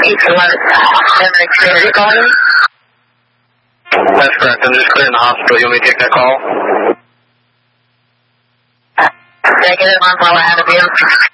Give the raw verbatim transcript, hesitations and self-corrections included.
East Alert, seven X three, are you calling? That's correct. I'm just clearing the hospital. You want me to take that call? Negative, I'm far out of you.